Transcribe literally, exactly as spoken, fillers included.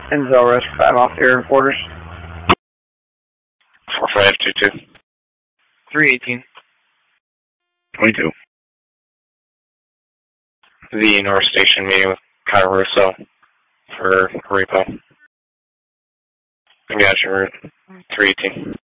Enzel Risk five off the air quarters. four five two two. three eighteen. twenty-two. The North Station meeting with Kyle Russo for repo. I got you, Route three eighteen.